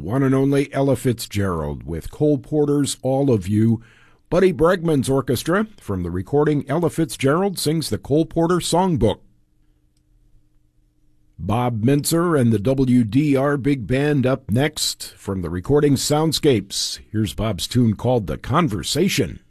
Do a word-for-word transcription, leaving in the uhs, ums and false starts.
one and only Ella Fitzgerald with Cole Porter's All of You. Buddy Bregman's orchestra. From the recording, Ella Fitzgerald sings the Cole Porter Songbook. Bob Mintzer and the W D R Big Band up next. From the recording, Soundscapes. Here's Bob's tune called The Conversation.